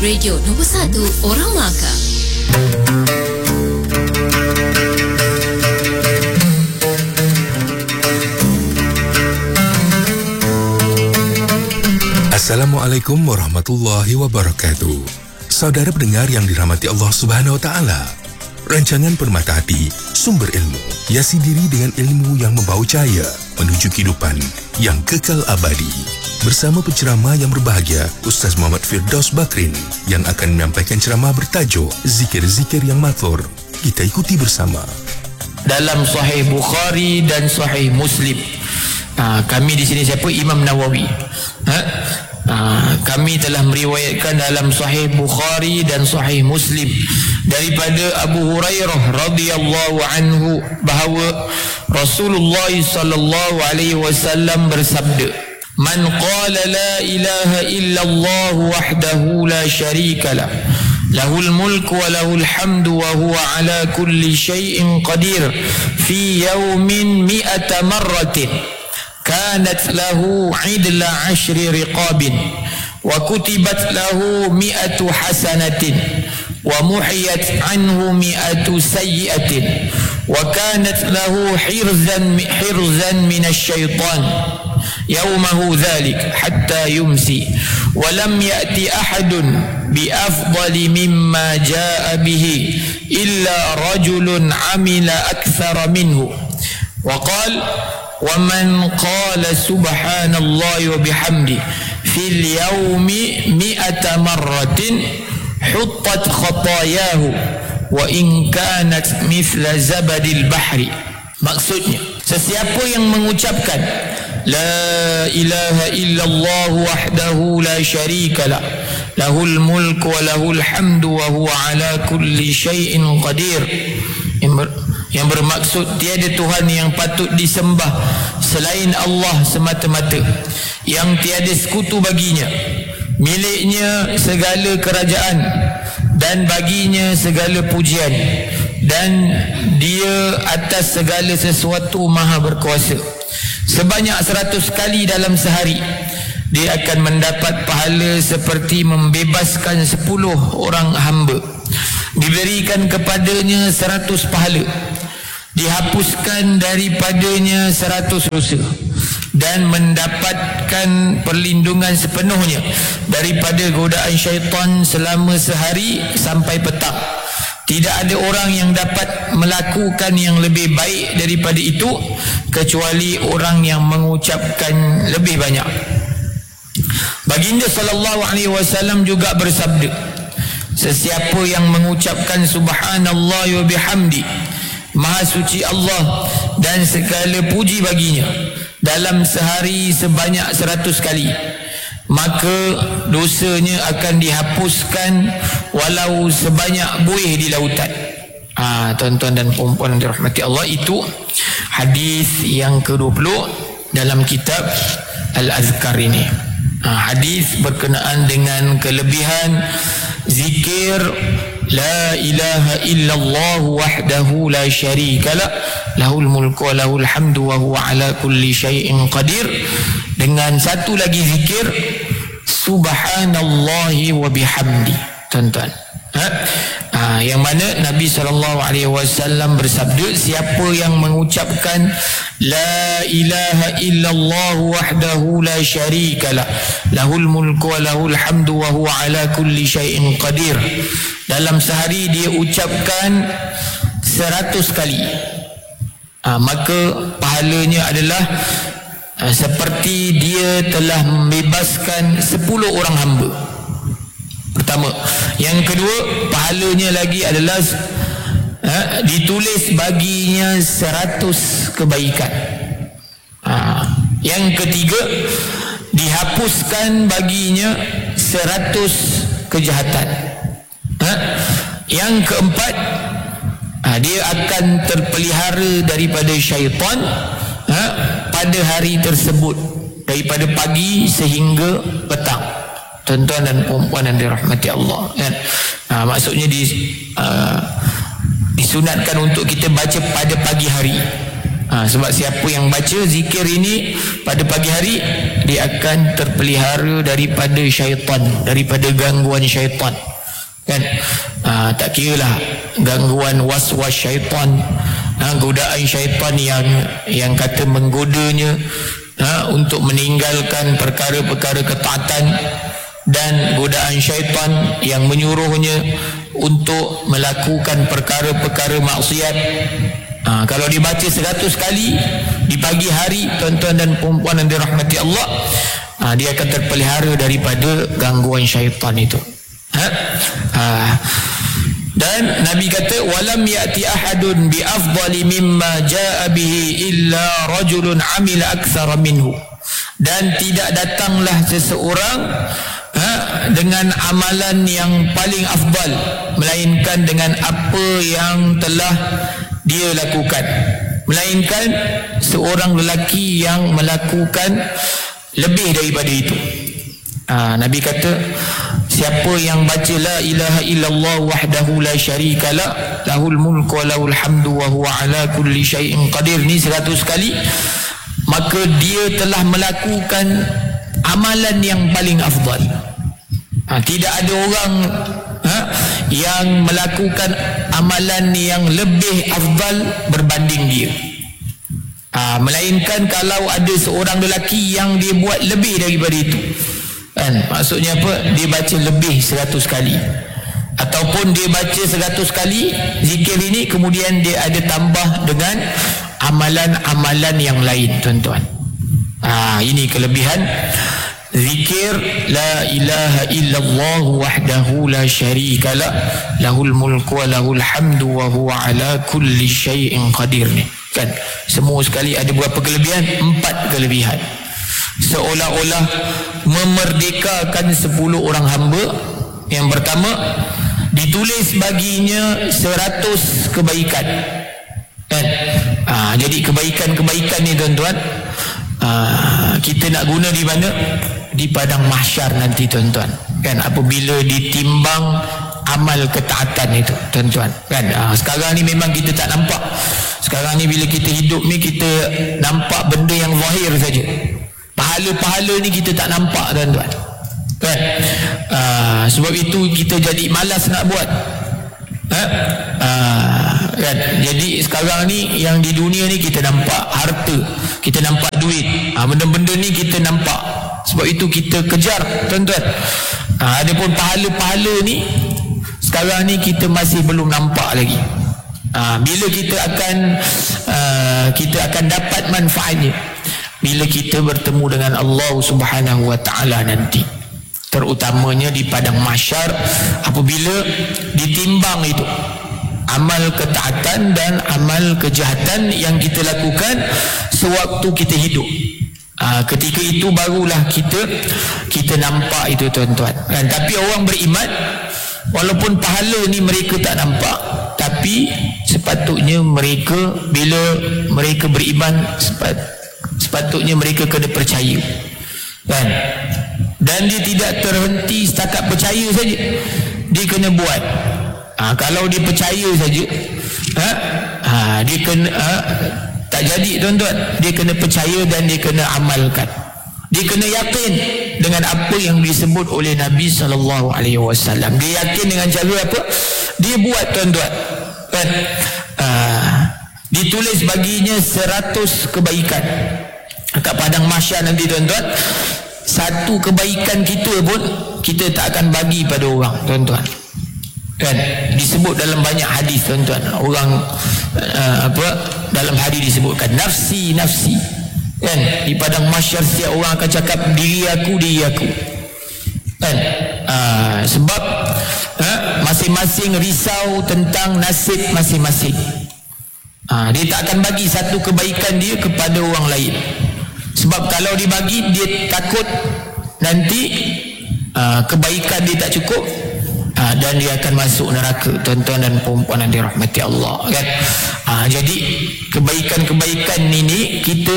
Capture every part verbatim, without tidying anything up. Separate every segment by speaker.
Speaker 1: Radio nombor satu Orang Melaka.
Speaker 2: Assalamualaikum warahmatullahi wabarakatuh. Saudara pendengar yang dirahmati Allah Subhanahu wa taala. Rancangan Permata Hati, sumber ilmu, hiasi diri dengan ilmu yang membawa cahaya menuju kehidupan yang kekal abadi. Bersama penceramah yang berbahagia, Ustaz Muhammad Firdaus Bakrin yang akan menyampaikan ceramah bertajuk Zikir-Zikir yang Mathur. Kita ikuti bersama.
Speaker 3: Dalam Sahih Bukhari dan Sahih Muslim. Ha, kami di sini siapa? Imam Nawawi. Ha? Ha, kami telah meriwayatkan dalam Sahih Bukhari dan Sahih Muslim daripada Abu Hurairah radhiyallahu anhu bahawa Rasulullah sallallahu alaihi wasallam bersabda, "Man qala la ilaha illallah wahdahu la syarika lah, lahul mulku wa lahul hamdu wa huwa ala kulli syai'in qadir fi yawmin mi'ata marratin kanat lahu idla ashri riqabin wa kutibat lahu mi'atu hasanatin wa muhiyat anhu mi'atu sayyi'atin wa kanat lahu hirzan hirzan minasy syaitan yawmahu dhalik hatta yumsi wa lam ya'ti ahadun bi afdali mimma jaa'a bihi illa rajulun amila akthara minhu wa qala wa man qala subhanallahi wa bihamdi fil yawmi mi'ata marratin huttat khatayahu wa in kanat mithla zabadil bahri." Maksudnya, sesiapa yang mengucapkan la ilaha illallah wahdahu la syarika lah, lahul mulku wa lahul hamdu wa huwa ala kulli syai'in qadir, yang, ber, yang bermaksud tiada Tuhan yang patut disembah selain Allah semata-mata, yang tiada sekutu baginya, miliknya segala kerajaan dan baginya segala pujian, dan dia atas segala sesuatu maha berkuasa. Sebanyak seratus kali dalam sehari, dia akan mendapat pahala seperti membebaskan sepuluh orang hamba. Diberikan kepadanya seratus pahala, dihapuskan daripadanya seratus dosa, dan mendapatkan perlindungan sepenuhnya daripada godaan syaitan selama sehari sampai petang. Tidak ada orang yang dapat melakukan yang lebih baik daripada itu kecuali orang yang mengucapkan lebih banyak. Baginda sallallahu alaihi wasallam juga bersabda, sesiapa yang mengucapkan subhanallah wa bihamdi, maha suci Allah dan segala puji baginya, dalam sehari sebanyak seratus kali, maka dosanya akan dihapuskan walau sebanyak buih di lautan. Ah, tuan-tuan dan puan-puan yang dirahmati Allah, itu hadis yang ke dua puluh dalam kitab Al-Azkar ini. Ah, hadis berkenaan dengan kelebihan zikir la ilaha illallah wahdahu la syarika lah, lahul mulku wa lahul hamdu wa huwa ala kulli syai'in qadir, dengan satu lagi zikir subhanallahi wa bihamdi. Tuan-tuan, ha? Ha, yang mana Nabi sallallahu alaihi wasallam bersabda, siapa yang mengucapkan la ilaha illallah wahdahu la syarika lah, lahul mulku wa lahul hamdu wa huwa ala kulli syai'in qadir, dalam sehari dia ucapkan seratus kali, ha, maka pahalanya adalah ha, seperti dia telah membebaskan sepuluh orang hamba. Pertama. Yang kedua, pahalanya lagi adalah ha, ditulis baginya seratus kebaikan. Ha, yang ketiga, dihapuskan baginya seratus kejahatan. Ha, yang keempat, ha, dia akan terpelihara daripada syaitan ha, pada hari tersebut, daripada pagi sehingga petang. Tuan-tuan dan puan-puan yang dirahmati Allah, kan? Ha, maksudnya di, uh, disunatkan untuk kita baca pada pagi hari. Ha, sebab siapa yang baca zikir ini pada pagi hari, dia akan terpelihara daripada syaitan, daripada gangguan syaitan. Kan? Ha, tak kira lah gangguan was-was syaitan, ha, godaan syaitan yang yang kata menggodanya, ha, untuk meninggalkan perkara-perkara ketaatan, dan godaan syaitan yang menyuruhnya untuk melakukan perkara-perkara maksiat. Ha, kalau dibaca seratus kali di pagi hari, tuan-tuan dan puan-puan yang dirahmati Allah, ha, dia akan terpelihara daripada gangguan syaitan itu. Ha? Ha. Dan Nabi kata, walam ya'ti ahadun bi afdali mimma ja'a bihi illa rajulun amila aktsara minhu. Dan tidak datanglah seseorang, ha, dengan amalan yang paling afdal, melainkan dengan apa yang telah dia lakukan, melainkan seorang lelaki yang melakukan lebih daripada itu. ha, Nabi kata, siapa yang baca la ilaha illallah wahdahu la syarika la lahul mulku wa lahul hamdu wa huwa ala kulli syai'in qadir ni seratus kali, maka dia telah melakukan amalan yang paling afdal. Ha, tidak ada orang, ha, yang melakukan amalan yang lebih afdal berbanding dia. Ha, melainkan kalau ada seorang lelaki yang dia buat lebih daripada itu. Kan? Maksudnya apa? Dia baca lebih seratus kali. Ataupun dia baca seratus kali zikir ini, kemudian dia ada tambah dengan amalan-amalan yang lain, tuan-tuan. Ha, ini kelebihan zikir la ilaha illallah wahdahu la syarika la lahul mulku wa lahul hamdu wa huwa ala kulli syai'in qadir ni. Kan? Semua sekali ada berapa kelebihan? Empat kelebihan. Seolah-olah memerdekakan sepuluh orang hamba. Yang pertama, ditulis baginya seratus kebaikan. Kan? Ha, jadi kebaikan-kebaikan ni, tuan-tuan, ha, kita nak guna di mana? Di padang mahsyar nanti, tuan-tuan. Kan? Apabila ditimbang amal ketaatan itu, tuan-tuan. Kan? Ha, sekarang ni memang kita tak nampak. Sekarang ni bila kita hidup ni, kita nampak benda yang zahir saja. Pahala-pahala ni kita tak nampak, tuan-tuan. Kan? Ha, sebab itu kita jadi malas nak buat. Ha? Ha, kan? Jadi sekarang ni yang di dunia ni kita nampak harta, kita nampak duit. Ha, benda-benda ni kita nampak. Sebab itu kita kejar, tuan-tuan. Ha, adapun pahala-pahala ni sekarang ni kita masih belum nampak lagi. Ha, bila kita akan uh, kita akan dapat manfaatnya bila kita bertemu dengan Allah Subhanahu wa taala nanti, terutamanya di padang mahsyar apabila ditimbang itu amal ketaatan dan amal kejahatan yang kita lakukan sewaktu kita hidup. Ha, ketika itu barulah kita kita nampak itu, tuan-tuan. Kan? Tapi orang beriman, walaupun pahala ni mereka tak nampak, tapi sepatutnya mereka, bila mereka beriman, sepat, sepatutnya mereka kena percaya. Kan? Dan dia tidak terhenti setakat percaya saja, dia kena buat. Ha, kalau dia percaya saja, ha, ha, dia kena ha, tak jadi, tuan-tuan. Dia kena percaya dan dia kena amalkan. Dia kena yakin dengan apa yang disebut oleh Nabi sallallahu alaihi wasallam. Dia yakin dengan cara apa? Dia buat, tuan-tuan. Kan? Uh, ditulis baginya seratus kebaikan. Kat padang mahsyar nanti, tuan-tuan, satu kebaikan kita pun kita tak akan bagi pada orang, tuan-tuan. Kan? Disebut dalam banyak hadis, tuan-tuan. Orang uh, apa dalam hadis disebutkan nafsi nafsi. Kan? Di padang mahsyar setiap orang akan cakap diri aku diri aku. Kan? Uh, sebab uh, masing-masing risau tentang nasib masing-masing. Uh, dia tak akan bagi satu kebaikan dia kepada orang lain. Sebab kalau dibagi, dia takut nanti uh, kebaikan dia tak cukup, uh, dan dia akan masuk neraka, tuan-tuan dan puan-puan yang dirahmati Allah. Kan? Uh, jadi kebaikan-kebaikan ini kita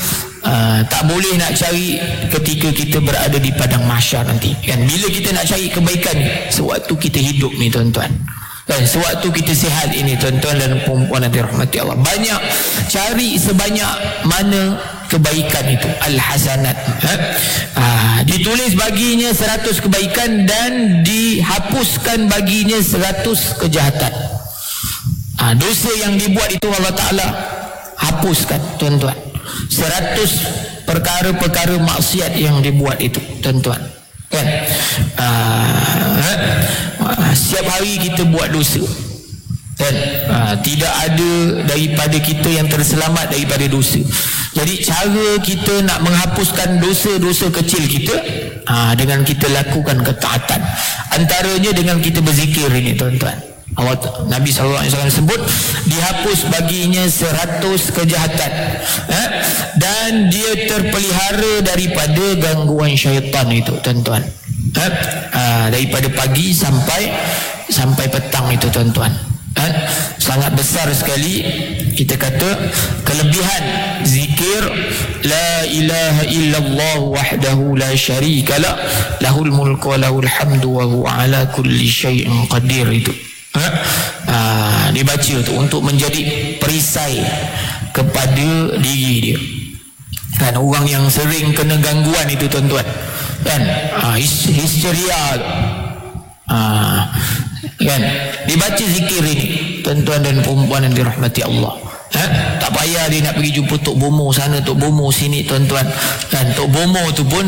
Speaker 3: uh, tak boleh nak cari ketika kita berada di padang mahsyar nanti. Kan? Bila kita nak cari kebaikan sewaktu kita hidup ni, tuan-tuan. Dan sewaktu kita sihat ini, tuan-tuan dan puan-puan yang dirahmati Allah, banyak cari sebanyak mana kebaikan itu, al-hasanat. Ha? Ha, ditulis baginya seratus kebaikan dan dihapuskan baginya seratus kejahatan. Ha, dosa yang dibuat itu Allah Ta'ala hapuskan, tuan-tuan. Seratus perkara-perkara maksiat yang dibuat itu, tuan-tuan. Kan? Ha, ha? Setiap hari kita buat dosa, dan ha, tidak ada daripada kita yang terselamat daripada dosa. Jadi cara kita nak menghapuskan dosa-dosa kecil kita, ha, dengan kita lakukan ketaatan. Antaranya dengan kita berzikir ini, tuan-tuan. Allah, Nabi sallallahu alaihi wasallam sebut dihapus baginya seratus kejahatan, ha? Dan dia terpelihara daripada gangguan syaitan itu, tuan-tuan. Ha? Ha, daripada pagi sampai sampai petang itu, tuan-tuan. Ha? Sangat besar sekali kita kata kelebihan zikir la ilaha illallah wahdahu la syarikalah lahul mulku wa lahul hamdu wa huwa ala kulli syai'in qadir itu. Ha? Ha, dibaca tu untuk menjadi perisai kepada diri dia. Kan orang yang sering kena gangguan itu, tuan-tuan, kan, ha, histeria, ha, kan, dibaca zikir ini, tuan-tuan dan perempuan yang dirahmati Allah. Ha? Tak payah dia nak pergi jumpa Tok Bomo sana, Tok Bomo sini, tuan-tuan. Dan Tok Bomo tu pun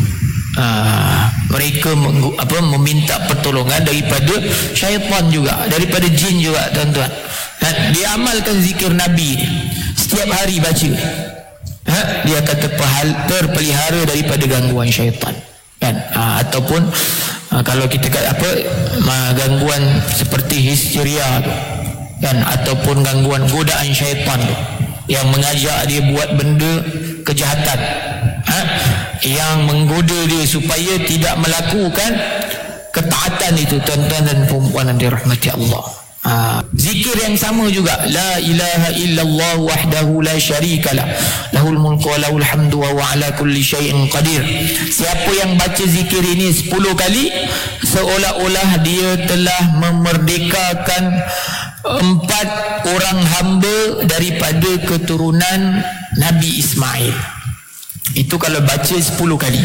Speaker 3: uh, mereka menggu, apa, meminta pertolongan daripada syaitan juga, daripada jin juga, tuan-tuan. Dan dia amalkan zikir Nabi setiap hari baca, ha? Dia akan terpahal, terpelihara daripada gangguan syaitan, kan? Ha, ataupun ha, kalau kita kata apa, gangguan seperti histeria tu, kan, ataupun gangguan godaan syaitan tu yang mengajak dia buat benda kejahatan, ha? Yang menggoda dia supaya tidak melakukan ketaatan itu, tuan-tuan dan perempuan yang dirahmati Allah. Ha, zikir yang sama juga, la ilaha illallah wahdahu la syarikalah lahul mulku wa lahul hamdu wa huwa ala kulli syai'in qadir. Siapa yang baca zikir ini sepuluh kali, seolah-olah dia telah memerdekakan empat orang hamba daripada keturunan Nabi Ismail. Itu kalau baca sepuluh kali.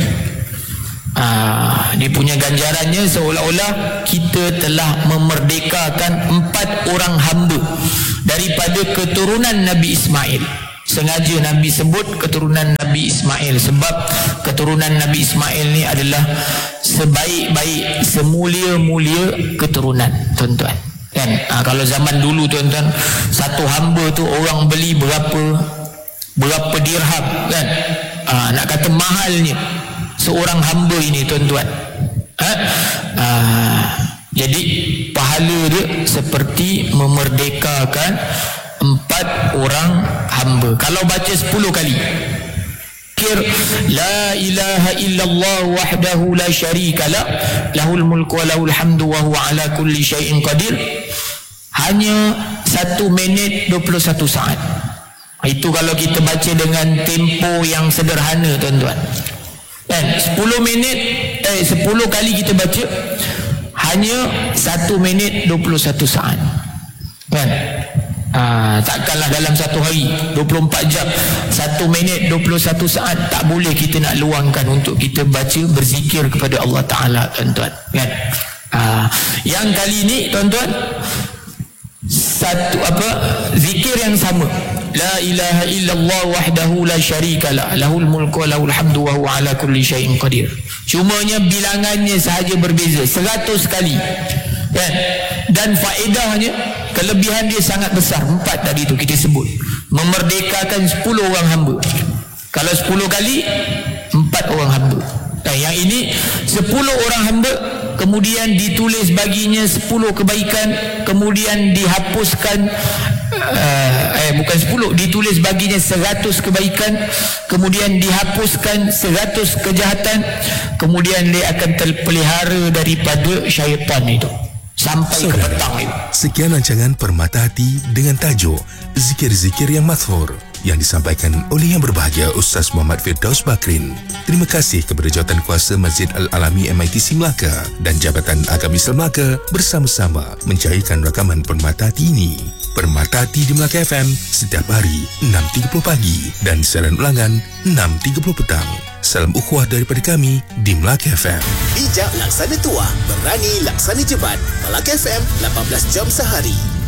Speaker 3: Ah, dia punya ganjarannya seolah-olah kita telah memerdekakan empat orang hamba daripada keturunan Nabi Ismail. Sengaja Nabi sebut keturunan Nabi Ismail sebab keturunan Nabi Ismail ni adalah sebaik-baik, semulia-mulia keturunan, tuan-tuan. Kan? Ah, kalau zaman dulu, tuan-tuan, satu hamba tu orang beli berapa berapa dirham, kan? Ah, nak kata mahalnya seorang hamba ini, tuan-tuan. Ha? Ha, jadi pahala dia seperti memerdekakan empat orang hamba kalau baca sepuluh kali. Zikir la ilaha illallah wahdahu la syarikalah lahul mulku wa lahul hamdu wa huwa ala kulli syai'in qadir, hanya satu minit dua puluh satu saat. Itu kalau kita baca dengan tempo yang sederhana, tuan-tuan. Dan sepuluh minit eh sepuluh kali kita baca hanya satu minit dua puluh satu saat, kan? Ah, takkanlah dalam satu hari dua puluh empat jam satu minit dua puluh satu saat tak boleh kita nak luangkan untuk kita baca berzikir kepada Allah Ta'ala, tuan-tuan, kan? Ah, yang kali ini, tuan-tuan, satu apa zikir yang sama, la ilaha illallah wahdahu la syarikalah lahul mulku wa lahul hamdu wa huwa ala kulli syai'in qadir. Cumanya bilangannya sahaja berbeza seratus kali, kan? Dan faedahnya, kelebihan dia sangat besar. Empat tadi tu kita sebut, memerdekakan sepuluh orang hamba. Kalau sepuluh kali, empat orang hamba. Dan yang ini sepuluh orang hamba, kemudian ditulis baginya sepuluh kebaikan, kemudian dihapuskan uh, eh bukan sepuluh, ditulis baginya seratus kebaikan, kemudian dihapuskan seratus kejahatan, kemudian dia akan terpelihara daripada syaitan itu. sampai ke
Speaker 2: Saudara,
Speaker 3: petang itu.
Speaker 2: sekian rancangan Permata Hati dengan tajuk Zikir-Zikir yang Mathhur yang disampaikan oleh Yang Berbahagia Ustaz Muhammad Firdaus Bakrin. Terima kasih kepada Jawatankuasa Masjid Al-Alami M I T C Melaka dan Jabatan Agama Islam Melaka bersama-sama mencairkan rakaman Permata Hati ini. Permata Hati di Melaka F M setiap hari enam tiga puluh pagi dan siaran ulangan enam tiga puluh petang. Salam ukhuwah daripada kami di Melaka F M.
Speaker 4: Bijak laksana tuah, berani laksana jebat. Melaka F M lapan belas jam sehari.